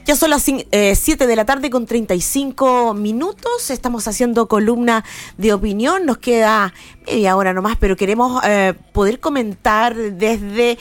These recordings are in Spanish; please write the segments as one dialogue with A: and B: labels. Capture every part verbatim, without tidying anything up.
A: Ya son las siete de la tarde con treinta y cinco minutos. Estamos haciendo columna de opinión. Nos queda media hora nomás, pero queremos eh, poder comentar desde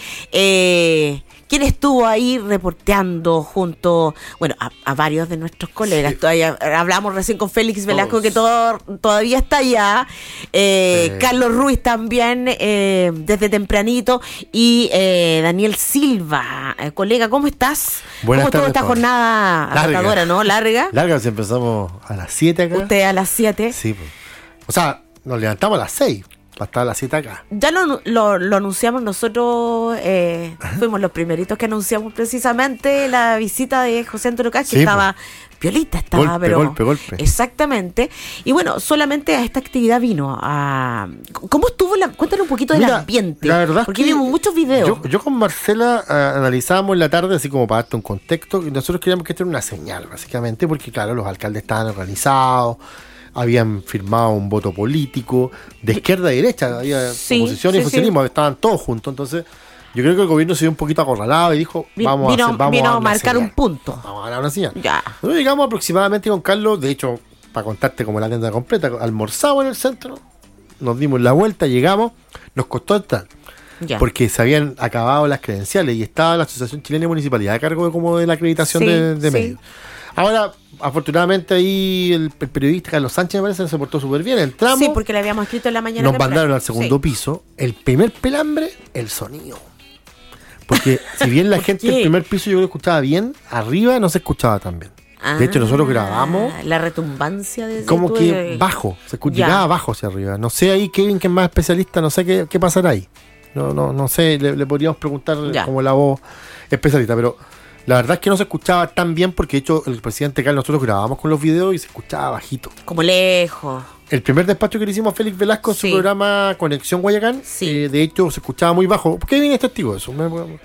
A: eh, quién estuvo ahí reporteando junto, bueno, a, a varios de nuestros colegas. Sí. Todavía hablamos recién con Félix Velasco, que todo, todavía está allá. Eh, sí. Carlos Ruiz también, eh, desde tempranito. Y eh, Daniel Silva, eh, colega, ¿cómo estás?
B: Buenas
A: ¿Cómo estuvo esta jornada agotadora, no? ¿Larga?
B: Larga, si empezamos a las siete acá.
A: ¿Usted a las siete?
B: Sí, pues. O sea, nos levantamos a las seis para estar a las siete acá.
A: Ya lo, lo, lo anunciamos nosotros, eh, fuimos los primeritos que anunciamos precisamente la visita de José Antonio Caz, que sí, estaba pues. Violita, estaba,
B: golpe,
A: pero
B: golpe, golpe.
A: Exactamente. Y bueno, solamente a esta actividad vino a... ¿Cómo estuvo? La, cuéntanos un poquito Mira, del ambiente.
B: La verdad
A: porque
B: es que
A: vimos muchos videos.
B: Yo, yo con Marcela uh, analizábamos en la tarde, así como para darte un contexto, y nosotros queríamos que esto era una señal, básicamente, porque claro, los alcaldes estaban organizados, habían firmado un voto político de izquierda a derecha, había sí, oposición sí, y oficialismo, sí. Estaban todos juntos. Entonces yo creo que el gobierno se dio un poquito acorralado y dijo vamos
A: vino,
B: a, hacer, vamos
A: vino
B: a,
A: a marcar
B: señal.
A: un punto,
B: vamos a dar una señal.
A: Ya.
B: Nosotros llegamos aproximadamente con Carlos, de hecho, para contarte como la tienda completa, almorzamos en el centro, nos dimos la vuelta, llegamos, nos costó entrar. Ya. Porque se habían acabado las credenciales y estaba la Asociación Chilena de Municipalidad a cargo de como de la acreditación sí, de, de sí. medios. Ahora, afortunadamente ahí el, el periodista Carlos Sánchez, me parece, se portó súper bien. Entramos.
A: Sí, porque le habíamos escrito en la mañana.
B: Nos mandaron al segundo sí. piso. El primer pelambre, el sonido. Porque si bien la gente del primer piso yo lo escuchaba bien, arriba no se escuchaba tan bien. Ah, de hecho, nosotros grabamos.
A: La retumbancia de
B: como que de... bajo, se escuchaba bajo hacia arriba. No sé ahí, Kevin, que es más especialista, no sé qué, qué pasará ahí. No, no, no sé, le, le podríamos preguntar ya. como la voz especialista, pero la verdad es que no se escuchaba tan bien porque de hecho el presidente Carlos, nosotros grabábamos con los videos y se escuchaba bajito.
A: Como lejos.
B: El primer despacho que le hicimos a Félix Velasco en sí. su programa Conexión Guayacán, sí. eh, de hecho se escuchaba muy bajo. ¿Por qué viene este testigo de eso?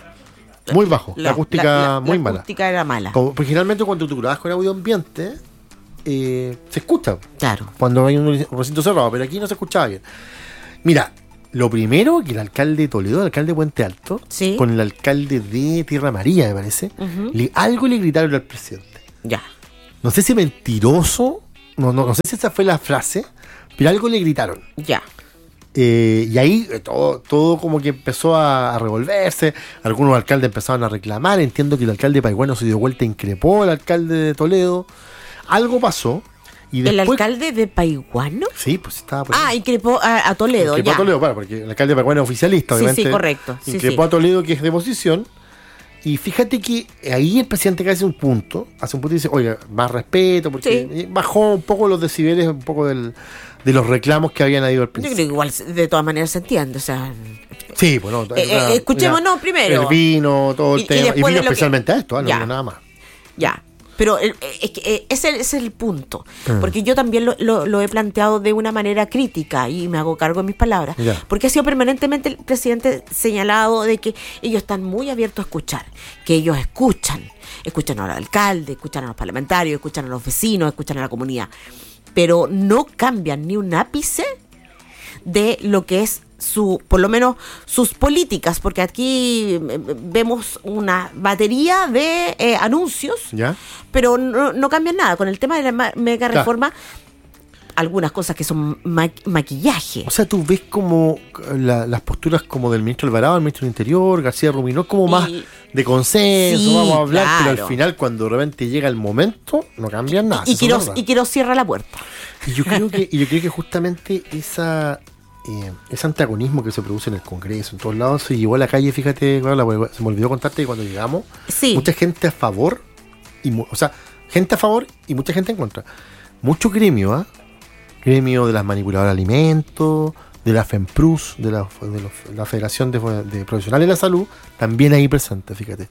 B: Muy bajo, la, la acústica la, la, muy
A: la
B: mala.
A: La acústica era mala.
B: Como, porque generalmente cuando tú grabas con audio ambiente, eh, se escucha.
A: Claro.
B: Cuando hay un recinto cerrado, pero aquí no se escuchaba bien. Mira, lo primero que el alcalde de Toledo, el alcalde de Puente Alto, ¿sí? con el alcalde de Tierra Amarilla, me parece, uh-huh. le, algo le gritaron al presidente.
A: Ya.
B: No sé si mentiroso, no, no, no sé si esa fue la frase, pero algo le gritaron.
A: Ya.
B: Eh, y ahí todo, todo como que empezó a, a revolverse, algunos alcaldes empezaron a reclamar, entiendo que el alcalde de Paiguano se dio vuelta e increpó al alcalde de Toledo, algo pasó. Y después,
A: ¿el alcalde de Paiguano?
B: Sí, pues estaba por ahí.
A: Ah, increpó a, a Toledo,
B: increpó
A: ya.
B: a Toledo, para, porque el alcalde de Paiguano es oficialista, obviamente.
A: Sí, sí, correcto.
B: Increpó
A: sí, sí.
B: a Toledo, que es de oposición. Y fíjate que ahí el presidente hace un punto, hace un punto y dice, oiga, más respeto, porque sí. bajó un poco los decibeles, un poco del, de los reclamos que habían habido al principio.
A: Yo creo que igual de todas maneras se entiende, o sea...
B: Sí, bueno,
A: eh, eh, escuchémonos primero.
B: El vino, todo el
A: y,
B: tema, y, y vino especialmente
A: que...
B: a esto, ¿eh? no, no nada más.
A: Ya. Pero eh, es que, eh, ese, ese es el punto, mm. porque yo también lo, lo, lo he planteado de una manera crítica y me hago cargo de mis palabras, yeah. porque ha sido permanentemente el presidente señalado de que ellos están muy abiertos a escuchar, que ellos escuchan, escuchan al alcalde, escuchan a los parlamentarios, escuchan a los vecinos, escuchan a la comunidad, pero no cambian ni un ápice de lo que es su, por lo menos sus políticas, porque aquí vemos una batería de eh, anuncios, ¿ya? Pero no, no cambian nada. Con el tema de la ma- mega reforma, claro. algunas cosas que son ma- maquillaje.
B: O sea, tú ves como la, las posturas como del ministro Alvarado, el ministro del Interior, García Ruminó, como y, más de consenso, sí, vamos a hablar, claro. pero al final cuando de repente llega el momento, no cambian nada.
A: Y, y, quiero, y quiero cierra la puerta.
B: Y yo creo que, y yo creo que justamente esa... Eh, ese antagonismo que se produce en el Congreso, en todos lados, se llevó a la calle, fíjate, bueno, se me olvidó contarte que cuando llegamos, sí. mucha gente a favor, y o sea, gente a favor y mucha gente en contra. Mucho gremio, ¿ah? ¿eh? Gremio de las manipuladoras de alimentos, de la FEMPRUS, de la, de los, la Federación de, de Profesionales de la Salud, también ahí presente, fíjate.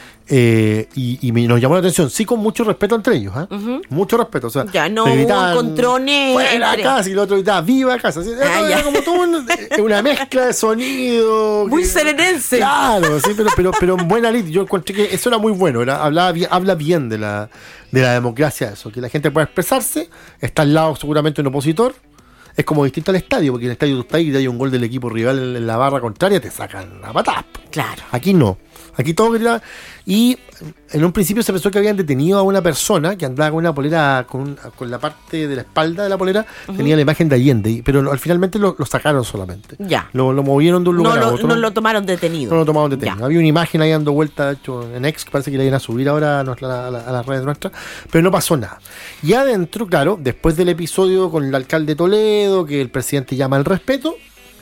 B: Eh, y, y me, nos llamó la atención, sí, con mucho respeto entre ellos, ¿eh? Uh-huh. Mucho respeto, o sea,
A: ya no hubo encontrones
B: fuera entre... casa y el otro gritaba viva casa, así, ah, era como todo un, una mezcla de sonido
A: muy
B: que,
A: serenense,
B: claro, sí, pero pero pero en buena lid, yo encontré que eso era muy bueno, era, hablaba bien, habla bien de la de la democracia, eso, que la gente pueda expresarse, está al lado seguramente un opositor. Es como distinto al estadio, porque en el estadio tú estás y te hay un gol del equipo rival en la barra contraria, te sacan a patadas.
A: Claro.
B: Aquí no. Aquí todo quería... Y en un principio se pensó que habían detenido a una persona que andaba con una polera, con, un, con la parte de la espalda de la polera, uh-huh. tenía la imagen de Allende, pero no, al finalmente lo, lo sacaron solamente.
A: Ya.
B: Lo, lo movieron de un lugar
A: no
B: a
A: lo,
B: otro.
A: No lo tomaron detenido.
B: No lo tomaron detenido. Ya. Había una imagen ahí dando vuelta, de hecho, en X, que parece que la iban a subir ahora a, nuestra, a, la, a las redes nuestras, pero no pasó nada. Y adentro, claro, después del episodio con el alcalde Toledo, que el presidente llama al respeto,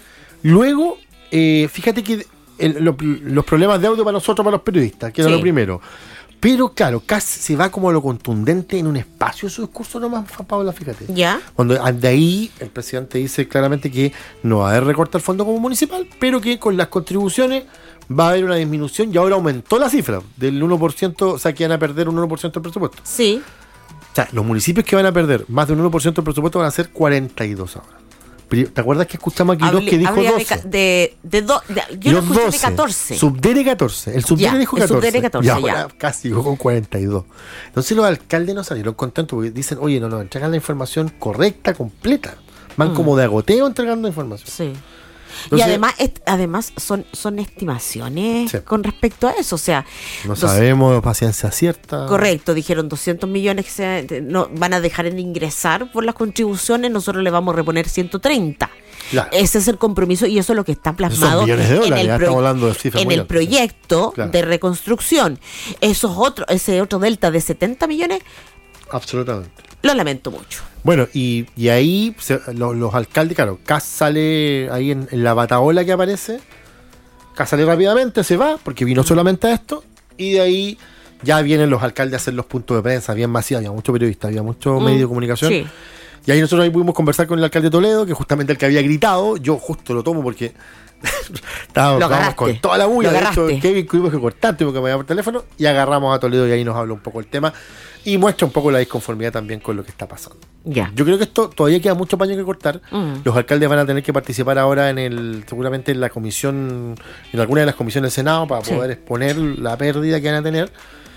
B: luego, eh, fíjate que el, lo, los problemas de audio para nosotros, para los periodistas, que era sí. lo primero. Pero claro, casi se va como a lo contundente en un espacio de su discurso nomás, Paola, fíjate.
A: Ya.
B: Cuando de ahí el presidente dice claramente que no va a haber recorte al fondo como municipal, pero que con las contribuciones va a haber una disminución y ahora aumentó la cifra del uno por ciento, o sea que van a perder un uno por ciento del presupuesto.
A: Sí.
B: O sea, los municipios que van a perder más de un uno por ciento del presupuesto van a ser cuarenta y dos ahora. ¿Te acuerdas que escuchamos aquí dos que dijo doce?
A: De, de, de, do, de Yo no escuché de catorce.
B: Subdere catorce. El subdere dijo catorce. El subdere
A: catorce,
B: y ahora ya. Casi llegó con cuarenta y dos. Entonces los alcaldes no salieron contentos porque dicen, oye, no, no, entregan la información correcta, completa. Van mm. como de agoteo entregando información.
A: Sí. Entonces, y además est- además son son estimaciones sí. con respecto a eso, o sea,
B: no dos, sabemos paciencia cierta.
A: Correcto, dijeron doscientos millones que se, no, van a dejar en ingresar por las contribuciones, nosotros le vamos a reponer ciento treinta. Claro. Ese es el compromiso y eso es lo que está plasmado
B: de dólares,
A: en el,
B: ya
A: pro-
B: hablando de cifras
A: en el
B: altas,
A: proyecto
B: claro.
A: de reconstrucción. Esos otro, ese otro delta de setenta millones.
B: Absolutamente.
A: Lo lamento mucho.
B: Bueno, y, y ahí se, los, los alcaldes, claro, Kass sale ahí en, en la bataola que aparece. Kass sale rápidamente, se va, porque vino solamente a esto. Y de ahí ya vienen los alcaldes a hacer los puntos de prensa, bien masivos, había muchos periodistas, había mucho mm, medio de comunicación. Sí. Y ahí nosotros ahí pudimos conversar con el alcalde Toledo, que justamente el que había gritado, yo justo lo tomo porque estábamos, estábamos con toda la bulla. De hecho, Kevin tuvimos que cortar, tuvimos que pagar por teléfono y agarramos a Toledo y ahí nos habla un poco el tema y muestra un poco la disconformidad también con lo que está pasando.
A: Ya.
B: Yo creo que esto todavía queda mucho paño que cortar. Mm. Los alcaldes van a tener que participar ahora en el, seguramente en la comisión, en alguna de las comisiones del Senado para sí. poder exponer la pérdida que van a tener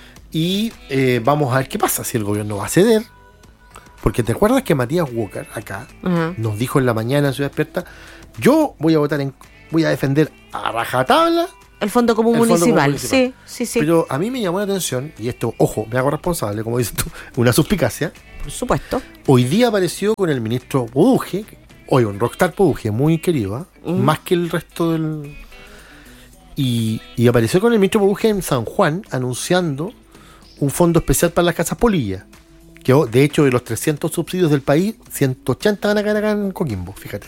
B: y eh, vamos a ver qué pasa si el gobierno va a ceder. Porque te acuerdas que Matías Walker acá uh-huh. nos dijo en la mañana en Ciudad Despierta, yo voy a votar en, voy a defender a rajatabla
A: el fondo común, el municipal. Fondo común municipal. Sí, sí, sí.
B: Pero a mí me llamó la atención, y esto, ojo, me hago responsable, como dices tú, una suspicacia.
A: Por supuesto.
B: Hoy día apareció con el ministro Poduje, hoy un rockstar Poduje, muy querido, ¿eh? uh-huh. más que el resto del... Y, y apareció con el ministro Poduje en San Juan anunciando un fondo especial para las casas polillas. Que de hecho de los trescientos subsidios del país, ciento ochenta van a caer acá en Coquimbo, fíjate.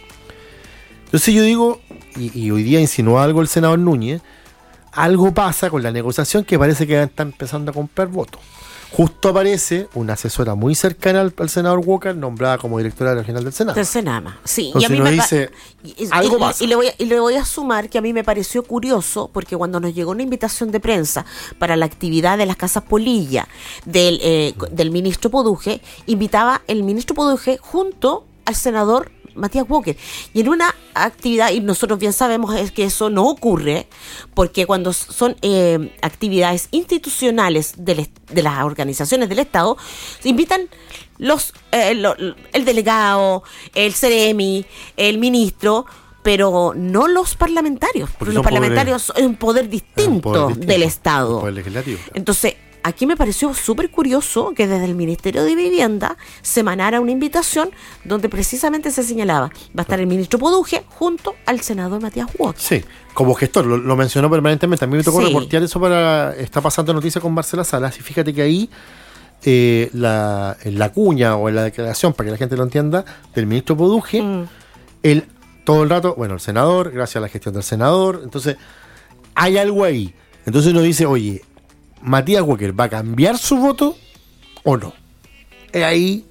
B: Entonces yo digo, y, y hoy día insinuó algo el senador Núñez, algo pasa con la negociación que parece que están empezando a comprar votos. Justo aparece una asesora muy cercana al, al senador Walker, nombrada como directora regional del Senado.
A: Del Senado, sí.
B: Entonces y a mí me dice,
A: y,
B: algo
A: y,
B: pasa.
A: Y le, voy a, y le voy a sumar que a mí me pareció curioso, porque cuando nos llegó una invitación de prensa para la actividad de las casas polilla del, eh, del ministro Poduje, invitaba el ministro Poduje junto al senador Matías Walker. Y en una actividad, y nosotros bien sabemos es que eso no ocurre, porque cuando son eh, actividades institucionales de, de las organizaciones del Estado, se invitan los eh, lo, el delegado, el Ceremi, el ministro, pero no los parlamentarios, porque, porque los parlamentarios poderes, son un poder distinto, un poder distinto del Estado.
B: Un poder legislativo. Claro.
A: Entonces, aquí me pareció súper curioso que desde el Ministerio de Vivienda se emanara una invitación donde precisamente se señalaba, va a estar el ministro Poduje junto al senador Matías Walker.
B: Sí, como gestor, lo, lo mencionó permanentemente. A mí me tocó sí. reportear eso para... Está pasando noticia con Marcela Salas y fíjate que ahí eh, la, en la cuña o en la declaración, para que la gente lo entienda, del ministro Poduje, mm. él todo el rato, bueno, el senador, gracias a la gestión del senador, entonces hay algo ahí. Entonces uno dice, oye, Matías Walker va a cambiar su voto o no. Es ahí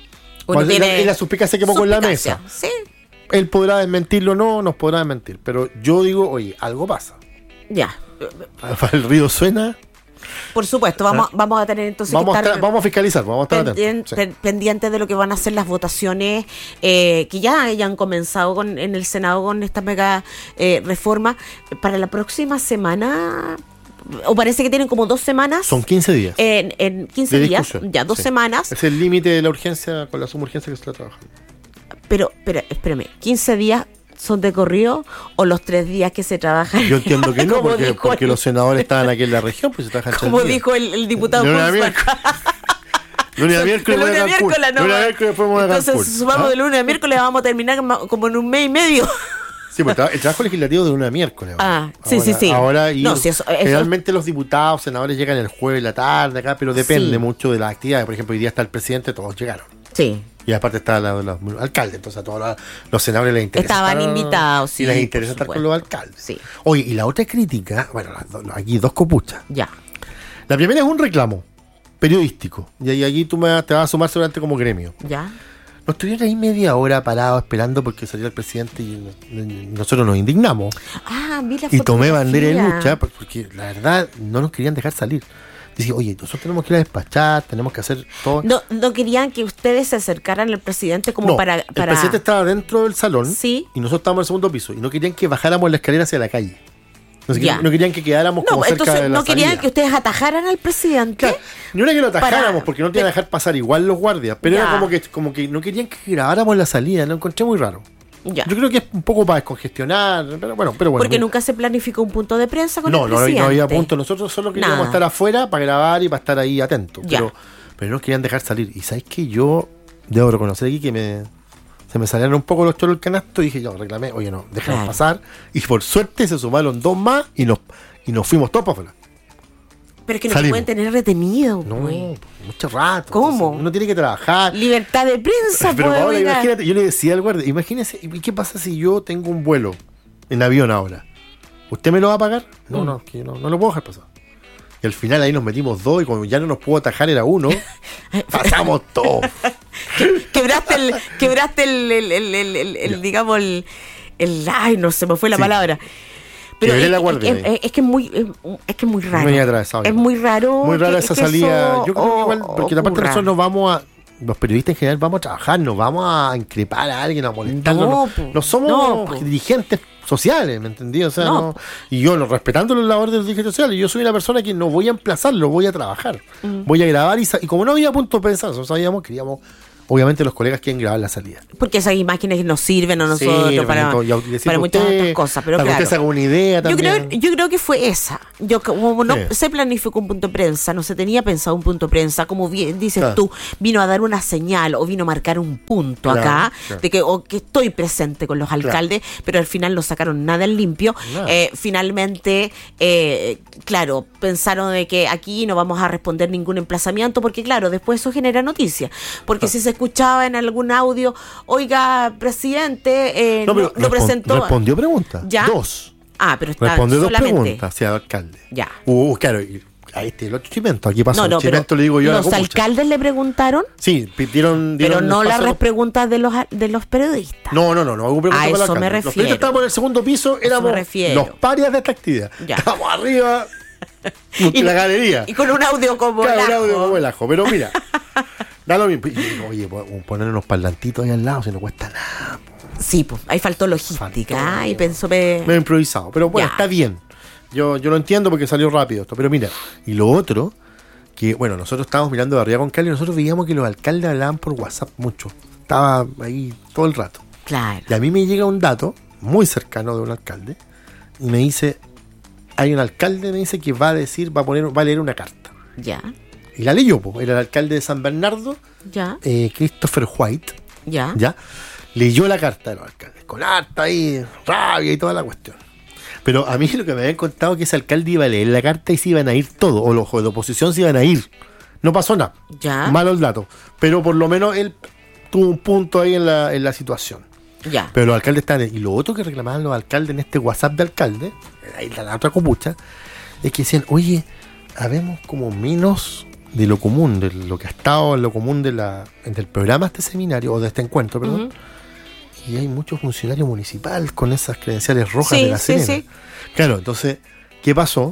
B: es la, la suspicacia que pongo en la mesa.
A: Sí.
B: Él podrá desmentirlo o no, nos podrá desmentir. Pero yo digo, oye, algo pasa.
A: Ya.
B: Para el río suena.
A: Por supuesto, vamos, vamos a tener entonces
B: vamos
A: que estar
B: a estar, vamos a fiscalizar, vamos a estar
A: pendien,
B: atentos, sí.
A: pendientes de lo que van a ser las votaciones eh, que ya hayan comenzado con, en el Senado con esta mega eh, reforma. Para la próxima semana... o parece que tienen como dos semanas.
B: Son quince días.
A: En, en quince días, ya dos
B: sí.
A: semanas.
B: Es el límite de la urgencia con la suma urgencia que se está trabajando.
A: Pero, pero, espérame, quince días son de corrido o los tres días que se trabajan.
B: Yo entiendo que no, porque, porque el, los senadores estaban aquí en la región, pues se trabajan tres días.
A: Como dijo el, el diputado
B: Lunes a miércoles,
A: lunes a miércoles, no.
B: Lunes a miércoles fuimos a Cancún.
A: Entonces, si sumamos
B: ¿Ah?
A: de lunes a miércoles, vamos a terminar como en un mes y medio.
B: Sí, pues el trabajo legislativo de lunes a miércoles.
A: Ah,
B: ahora.
A: sí, sí, sí.
B: Ahora, y
A: no, si eso, eso...
B: generalmente los diputados, senadores llegan el jueves, la tarde acá, pero depende
A: sí.
B: mucho de las actividades. Por ejemplo, hoy día está el presidente, todos llegaron.
A: Sí.
B: Y aparte está la, la, los alcaldes, entonces a todos los, los senadores les interesa.
A: Estaban
B: estar,
A: invitados, sí.
B: Y les interesa estar con los alcaldes.
A: Sí.
B: Oye, y la otra crítica, bueno, aquí dos copuchas.
A: Ya.
B: La primera es un reclamo periodístico. Y ahí aquí tú me, te vas a sumar seguramente como gremio.
A: Ya.
B: Nos tuvieron ahí media hora parados esperando porque salió el presidente y, y nosotros nos indignamos.
A: Ah, vi la
B: y tomé bandera de lucha porque la verdad no nos querían dejar salir. Dice, oye, nosotros tenemos que ir a despachar, tenemos que hacer todo.
A: No, no querían que ustedes se acercaran al presidente como
B: no,
A: para, para...
B: El presidente estaba dentro del salón,
A: sí,
B: y nosotros estábamos en el segundo piso y no querían que bajáramos la escalera hacia la calle. No, ya. no querían que quedáramos
A: no,
B: como cerca
A: entonces,
B: de la
A: no querían
B: salida.
A: que ustedes atajaran al presidente.
B: Claro, no era que lo atajáramos
A: para...
B: porque no te iban a dejar pasar igual los guardias, pero ya. era como que, como que no querían que grabáramos la salida. Lo encontré muy raro.
A: Ya.
B: Yo creo que es un poco para descongestionar, pero bueno, pero bueno.
A: Porque mira. Nunca se planificó un punto de prensa con
B: no,
A: el
B: no,
A: presidente.
B: No, no había punto. Nosotros solo queríamos Nada. estar afuera para grabar y para estar ahí atentos. Pero, pero no querían dejar salir. Y sabes que yo debo reconocer aquí que me se me salieron un poco los choros del canasto y dije, yo reclamé, oye no, déjanos claro. pasar. Y por suerte se sumaron dos más y nos, y nos fuimos todos para afuera.
A: Pero es que no se pueden tener retenido.
B: No, pues. mucho rato.
A: ¿Cómo?
B: Entonces, uno tiene que trabajar.
A: Libertad de prensa.
B: Pero
A: pues,
B: ahora, imagínate, yo le decía al guardia, imagínese, ¿y qué pasa si yo tengo un vuelo en avión ahora? ¿Usted me lo va a pagar? No, mm. no, que no, no lo puedo dejar pasar. Y al final ahí nos metimos dos y como ya no nos pudo atajar era uno, pasamos todo.
A: Quebraste el, quebraste el, el, el, el, el, el digamos, el, el, ay, no se me fue la sí. palabra. Pero es,
B: la
A: es, es, es que es muy, es que es muy raro.
B: Es
A: muy raro.
B: Muy rara
A: que,
B: esa
A: que
B: salida.
A: Eso,
B: Yo creo que igual, porque
A: ocurra.
B: aparte nosotros nos vamos a, los periodistas en general vamos a trabajar, nos vamos a increpar a alguien, a molestarlo. No, no, no somos no, dirigentes sociales, ¿me entendí? O sea, no. No, y yo, no, respetando los labores de los dirigentes sociales, yo soy una persona que no voy a emplazarlo, voy a trabajar. Mm. Voy a grabar y, y como no había punto de prensa, nosotros sabíamos, queríamos. Obviamente los colegas quieren grabar la salida.
A: Porque esas imágenes nos sirven a nosotros sí, para, para muchas
B: usted,
A: otras cosas. Pero
B: para
A: claro,
B: que usted se haga una idea también.
A: Yo creo, yo creo que fue esa. Yo Como no sí. se planificó un punto de prensa, no se tenía pensado un punto de prensa, como bien dices claro. tú, vino a dar una señal o vino a marcar un punto claro, acá, claro. de que, o que estoy presente con los alcaldes, claro. pero al final no sacaron nada en limpio. Eh, finalmente, eh, claro, pensaron de que aquí no vamos a responder ningún emplazamiento, porque claro, después eso genera noticias. Porque claro. si se escuchaba en algún audio, oiga, presidente, eh, no, no, no presentó.
B: Respondió preguntas.
A: ¿Ya?
B: Dos.
A: Ah, pero está
B: respondió
A: solamente.
B: dos preguntas hacia el alcalde.
A: Ya.
B: Uh, claro, ahí está el otro chimento. Aquí pasó
A: no, no,
B: el chimento, le digo yo.
A: ¿Los alcaldes le preguntaron?
B: Sí, dieron. dieron
A: pero no las
B: los...
A: preguntas de los de los periodistas.
B: No, no, no, no hubo preguntas
A: a
B: para
A: eso
B: el
A: me
B: alcalde.
A: refiero.
B: Los periodistas estábamos en el segundo piso, éramos los parias de esta actividad. Ya. Estábamos arriba. y la galería.
A: Y con un audio como
B: claro,
A: el ajo.
B: un audio como el ajo. Pero mira. Da lo mismo. Oye, poner unos parlantitos ahí al lado, si no cuesta nada.
A: Sí, pues ahí faltó logística. Faltó, y pensó me...
B: me he improvisado. Pero bueno, ya. Está bien. Yo, yo lo entiendo porque salió rápido esto. Pero mira, y lo otro, que bueno, nosotros estábamos mirando de arriba con Cali y nosotros veíamos que los alcaldes hablaban por WhatsApp mucho. Estaba ahí todo el rato.
A: Claro.
B: Y a mí me llega un dato muy cercano de un alcalde y me dice, hay un alcalde me dice que va a decir, va a poner, va a leer una carta.
A: Ya.
B: Y la leyó, pues. Era el alcalde de San Bernardo,
A: ya.
B: Eh, Christopher White.
A: Ya.
B: Ya. Leyó la carta de los alcaldes, con harta ahí, rabia y toda la cuestión. Pero a mí lo que me habían contado es que ese alcalde iba a leer la carta y se iban a ir todos, o los de la oposición se iban a ir. No pasó nada.
A: Ya.
B: Malo el dato. Pero por lo menos él tuvo un punto ahí en la, en la situación.
A: Ya.
B: Pero los alcaldes están. Y lo otro que reclamaban los alcaldes en este WhatsApp de alcalde, ahí la otra copucha, es que decían, oye, habemos como menos de lo común, de lo que ha estado en lo común de la, del programa de este seminario, o de este encuentro, perdón, uh-huh. y hay muchos funcionarios municipales con esas credenciales rojas
A: sí,
B: de la
A: sí,
B: Serena. Sí. Claro, entonces, ¿qué pasó?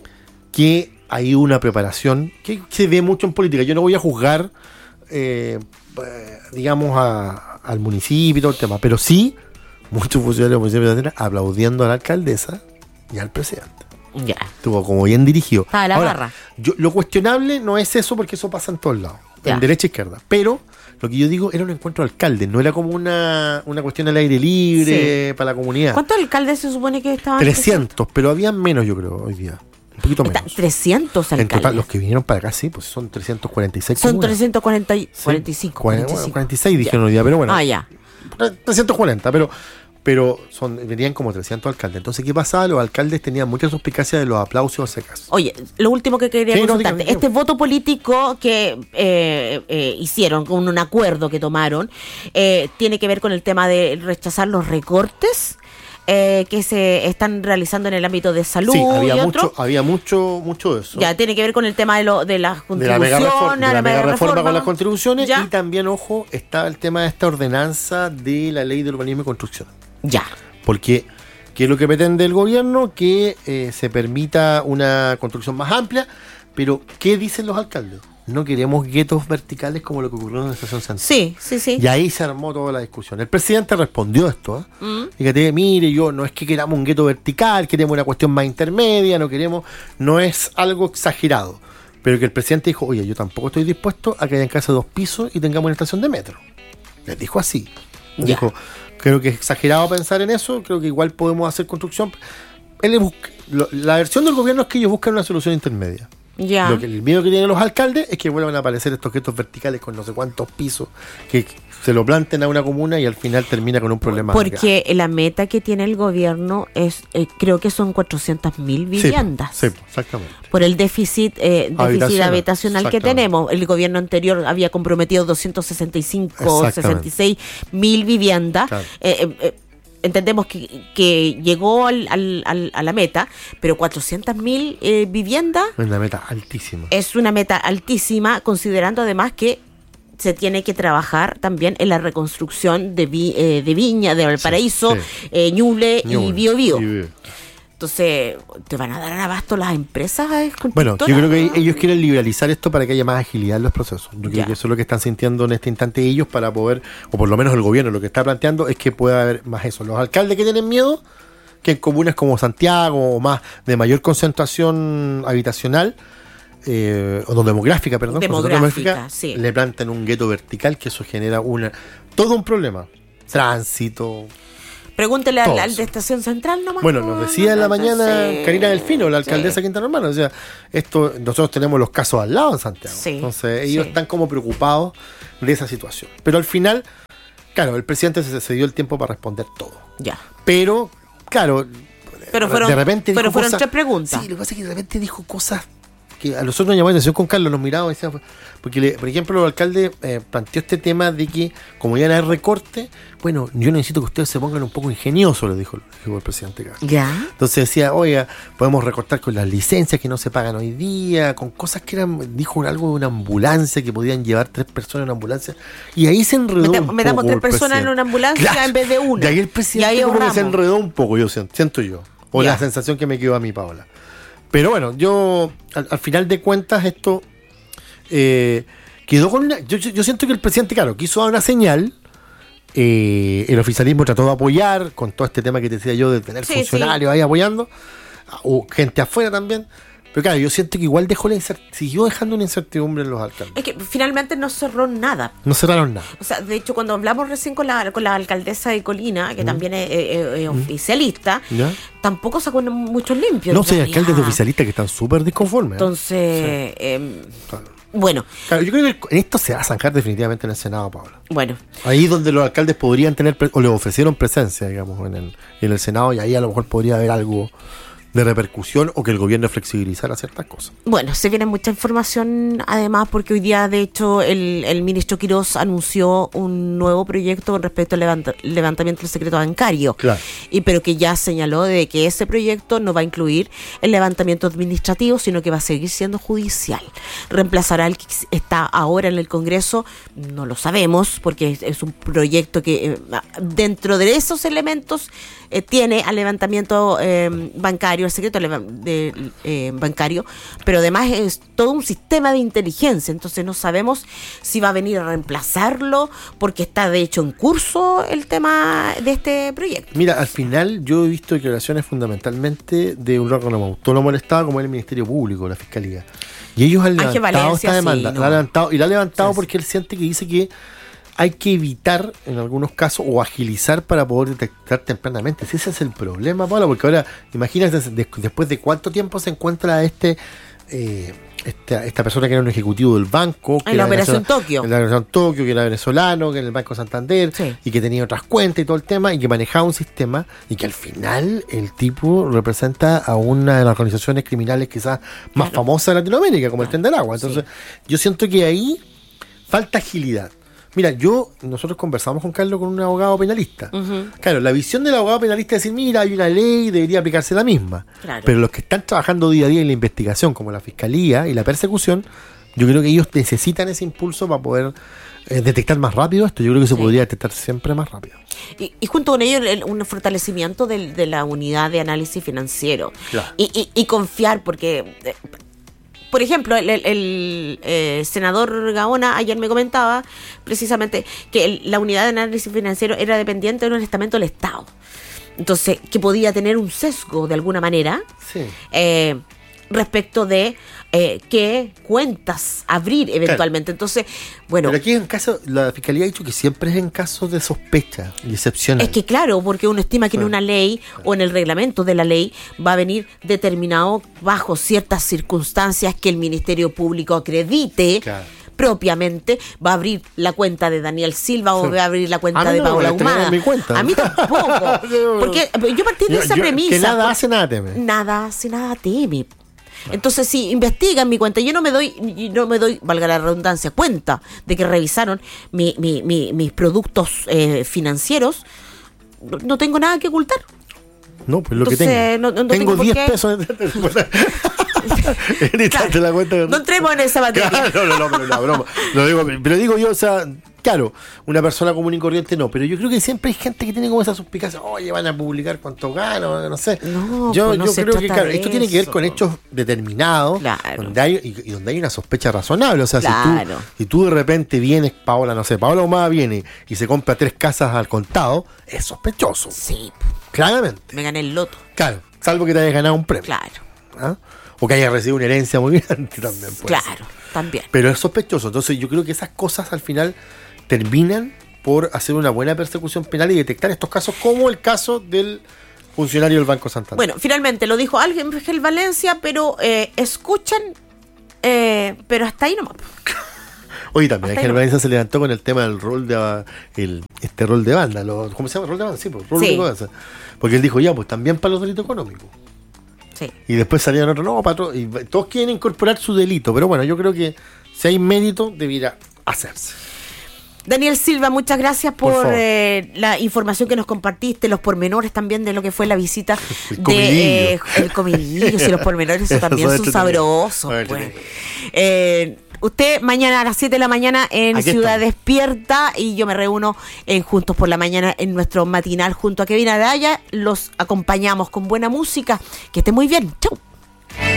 B: Que hay una preparación que se ve mucho en política. Yo no voy a juzgar, eh, digamos, a, al municipio y todo el tema, pero sí, muchos funcionarios municipales de la Serena aplaudiendo a la alcaldesa y al presidente.
A: Ya.
B: Estuvo como bien dirigido.
A: Ah, la
B: Ahora,
A: barra.
B: Yo, lo cuestionable no es eso, porque eso pasa en todos lados, ya. En derecha e izquierda. Pero Lo que yo digo era un encuentro de alcaldes, no era como una, una cuestión al aire libre sí. para la comunidad.
A: ¿Cuántos alcaldes se supone que estaban?
B: trescientos, pero había menos, yo creo, hoy día. Un poquito menos.
A: trescientos alcaldes. En total,
B: los que vinieron para acá, sí, pues son trescientos cuarenta y seis.
A: Son trescientos cuarenta, sí. cuarenta y cinco.
B: cuarenta, bueno, cuarenta y seis dijeron hoy día, pero bueno.
A: Ah, ya.
B: trescientos cuarenta, pero... pero son, venían como trescientos alcaldes. Entonces, ¿qué pasaba? Los alcaldes tenían mucha suspicacia de los aplausos secas.
A: Oye, lo último que quería sí, consultarte, no, digo, digo. este voto político que eh, eh, hicieron con un acuerdo que tomaron, eh, tiene que ver con el tema de rechazar los recortes eh, que se están realizando en el ámbito de salud.
B: Sí, había
A: y
B: mucho,
A: otro.
B: había mucho, mucho de eso.
A: Ya, tiene que ver con el tema de, lo, de las contribuciones.
B: De la mega reforma, de la
A: la
B: mega
A: mega
B: reforma
A: reforma
B: con las contribuciones.
A: ¿Ya?
B: Y también, ojo, está el tema de esta ordenanza de la ley de urbanismo y construcción.
A: Ya.
B: Porque, ¿qué es lo que pretende el gobierno? Que eh, se permita una construcción más amplia, pero ¿qué dicen los alcaldes? No queremos guetos verticales como lo que ocurrió en la estación central.
A: Sí, sí, sí.
B: Y ahí se armó toda la discusión. El presidente respondió a esto. ¿eh? Mm. Fíjate, mire, yo no es que queramos un gueto vertical, queremos una cuestión más intermedia, no queremos, no es algo exagerado. Pero que el presidente dijo, oye, yo tampoco estoy dispuesto a que haya en casa dos pisos y tengamos una estación de metro. Les dijo así. Les dijo, creo que es exagerado pensar en eso, creo que igual podemos hacer construcción. Él busca, lo, la versión del gobierno es que ellos buscan una solución intermedia.
A: Ya.
B: Lo que, el miedo que tienen los alcaldes es que vuelvan a aparecer estos guetos verticales con no sé cuántos pisos, que se lo planten a una comuna y al final termina con un problema.
A: Porque grave. La meta que tiene el gobierno es, eh, creo que son cuatrocientas mil viviendas.
B: Sí, sí, exactamente.
A: Por el déficit, eh, déficit habitacional, habitacional que tenemos. El gobierno anterior había comprometido doscientos sesenta y cinco, sesenta y seis mil viviendas. Claro. Eh, eh, Entendemos que, que llegó al, al, al, a la meta, pero cuatrocientas mil eh, viviendas...
B: Es una meta altísima.
A: Es una meta altísima, considerando además que se tiene que trabajar también en la reconstrucción de, vi, eh, de Viña, de Valparaíso, sí, sí. Eh, Ñuble, Ñuble y Bío Bío. Sí, entonces, ¿te van a dar abasto las empresas?
B: Bueno, yo creo que ellos quieren liberalizar esto para que haya más agilidad en los procesos. Yo creo ya. que eso es lo que están sintiendo en este instante ellos para poder, o por lo menos el gobierno lo que está planteando es que pueda haber más eso. Los alcaldes que tienen miedo, que en comunas como Santiago o más de mayor concentración habitacional, eh, o no, demográfica, perdón,
A: demográfica, demográfica sí.
B: le plantan un gueto vertical, que eso genera una todo un problema. Tránsito...
A: Pregúntele al, al de Estación Central nomás.
B: Bueno, nos decía en la mañana sí. Karina Delfino, la alcaldesa sí. de Quintana Roo. O sea, esto, nosotros tenemos los casos al lado en Santiago. Sí. Entonces, ellos sí. están como preocupados de esa situación. Pero al final, claro, el presidente se, se dio el tiempo para responder todo.
A: Ya.
B: Pero, claro,
A: pero fueron,
B: de repente
A: pero
B: dijo
A: fueron
B: cosas,
A: tres preguntas.
B: Sí, lo que pasa es que de repente dijo cosas que a nosotros nos llamó la atención con Carlos, nos miraba y decía, porque le, por ejemplo el alcalde eh, planteó este tema de que como iban a haber recorte, bueno, yo necesito que ustedes se pongan un poco ingeniosos, le dijo, dijo el presidente Carlos.
A: Ya.
B: Entonces decía, oiga, podemos recortar con las licencias que no se pagan hoy día, con cosas que eran, dijo algo de una ambulancia, que podían llevar tres personas en una ambulancia, y ahí se enredó
A: Meta,
B: un
A: metamos
B: poco
A: tres personas presidente. En una ambulancia claro. en vez de una.
B: Y ahí el presidente y ahí como que se enredó un poco, yo siento, siento yo, o ya. la sensación que me quedó a mí, Paola. Pero bueno, yo al, al final de cuentas esto eh, quedó con una... Yo, yo siento que el presidente, claro, quiso dar una señal, eh, el oficialismo trató de apoyar con todo este tema que te decía yo de tener sí, funcionarios sí. ahí apoyando, o gente afuera también. Pero claro, yo siento que igual dejó la incert- siguió dejando una incertidumbre en los alcaldes.
A: Es que finalmente no cerró nada.
B: No cerraron nada.
A: O sea, de hecho, cuando hablamos recién con la, con la alcaldesa de Colina, que mm. también es, es, es oficialista, ¿ya? Tampoco sacó muchos limpios.
B: No, sé, hay alcaldes de oficialistas que están súper disconformes.
A: Entonces, sí. eh, claro. bueno.
B: Claro, yo creo que en esto se va a zanjar definitivamente en el Senado, Paola.
A: Bueno.
B: Ahí donde los alcaldes podrían tener, pre- o les ofrecieron presencia, digamos, en el, en el Senado, y ahí a lo mejor podría haber algo de repercusión o que el gobierno flexibilizara ciertas cosas.
A: Bueno, se viene mucha información además porque hoy día de hecho el, el ministro Quirós anunció un nuevo proyecto con respecto al levanta, levantamiento del secreto bancario.
B: Claro.
A: Y pero que ya señaló de que ese proyecto no va a incluir el levantamiento administrativo, sino que va a seguir siendo judicial. ¿Reemplazará el que está ahora en el Congreso? No lo sabemos porque es, es un proyecto que eh, dentro de esos elementos eh, tiene al levantamiento eh, bancario, el secreto de, eh, bancario, pero además es todo un sistema de inteligencia, entonces no sabemos si va a venir a reemplazarlo porque está de hecho en curso el tema de este proyecto.
B: Mira, al final yo he visto declaraciones fundamentalmente de un órgano autónomo del Estado como el Ministerio Público, la Fiscalía, y ellos han levantado Valencia, esta demanda, sí, no. la han levantado, y la ha levantado sí, porque él siente que dice que hay que evitar en algunos casos o agilizar para poder detectar tempranamente. Si ese es el problema, Paula, porque ahora imagínate de, después de cuánto tiempo se encuentra este eh, esta, esta persona que era un ejecutivo del banco, que
A: en la operación Tokio,
B: en la operación Tokio, que era venezolano, que en el Banco Santander, sí. y que tenía otras cuentas y todo el tema, y que manejaba un sistema, y que al final el tipo representa a una de las organizaciones criminales quizás más claro. famosas de Latinoamérica, como claro. el Tren del Agua. Entonces, sí. yo siento que ahí falta agilidad. Mira, yo, nosotros conversamos con Carlos con un abogado penalista. Uh-huh. Claro, la visión del abogado penalista es decir, mira, hay una ley, debería aplicarse la misma. Claro. Pero los que están trabajando día a día en la investigación, como la fiscalía y la persecución, yo creo que ellos necesitan ese impulso para poder eh, detectar más rápido esto. Yo creo que se sí. podría detectar siempre más rápido.
A: Y, y junto con ello, el, un fortalecimiento de, de la unidad de análisis financiero. Claro. Y, y, y confiar, porque... Eh, Por ejemplo, el, el, el eh, senador Gaona ayer me comentaba precisamente que el, la unidad de análisis financiero era dependiente de un estamento del Estado. Entonces, que podía tener un sesgo de alguna manera sí. eh, respecto de eh, qué cuentas abrir eventualmente. Claro. Entonces, bueno.
B: Pero aquí en caso, la Fiscalía ha dicho que siempre es en casos de sospecha y excepcional.
A: Es que claro, porque uno estima que sí. en una ley sí. o en el reglamento de la ley va a venir determinado bajo ciertas circunstancias que el Ministerio Público acredite. Claro. Propiamente va a abrir la cuenta de Daniel Silva o sí. va a abrir la cuenta de no, Paula Ahumada.
B: A
A: mí tampoco. Porque yo partí de yo, esa
B: yo,
A: premisa.
B: Que nada hace, nada teme.
A: Nada hace, nada teme. Entonces, si investigan mi cuenta, yo no me doy, no me doy, valga la redundancia, cuenta de que revisaron mi, mi, mi, mis productos eh, financieros, no, no tengo nada que ocultar.
B: No, pues lo Entonces, que tengo. No, no tengo diez pesos.
A: Claro, la cuenta. No entremos en esa materia.
B: Claro, no, no, no, pero la broma. Lo digo, pero digo yo, o sea, claro, una persona común y corriente no, pero yo creo que siempre hay gente que tiene como esa suspicacia, oye, van a publicar cuánto gano, no sé.
A: No,
B: yo
A: pues no
B: yo
A: se
B: creo que, claro,
A: de
B: esto tiene que ver con hechos determinados, claro. donde hay, y, y donde hay una sospecha razonable. O sea, claro. si, tú, si tú de repente vienes, Paola, no sé, Paola Ahumada viene y se compra tres casas al contado, es sospechoso.
A: Sí.
B: Claramente.
A: Me gané el loto.
B: Claro, salvo que te hayas ganado un premio.
A: Claro.
B: ¿Ah? O que hayas recibido una herencia muy grande también.
A: Claro,
B: ser.
A: también.
B: Pero es sospechoso. Entonces yo creo que esas cosas al final terminan por hacer una buena persecución penal y detectar estos casos, como el caso del funcionario del Banco Santander.
A: Bueno, finalmente lo dijo Ángel Valencia, pero eh, escuchan, eh, pero hasta ahí nomás.
B: Oye, también Ángel Valencia se levantó con el tema del rol de el, este rol de banda, lo, ¿cómo se llama? Rol de banda, sí, pues, rol sí. de banda. Porque él dijo, ya, pues también para los delitos económicos.
A: Sí. Y
B: después salían otros, no, patrón, y todos quieren incorporar su delito, pero bueno, yo creo que si hay mérito, debiera hacerse.
A: Daniel Silva, muchas gracias por, por eh, la información que nos compartiste, los pormenores también de lo que fue la visita el de eh, el comidillo, y los pormenores eso también son sabrosos. Pues. Eh, usted mañana a las siete de la mañana en Aquí Ciudad estamos. Despierta, y yo me reúno en Juntos por la Mañana en nuestro matinal junto a Kevin Araya. Los acompañamos con buena música. Que esté muy bien. Chau.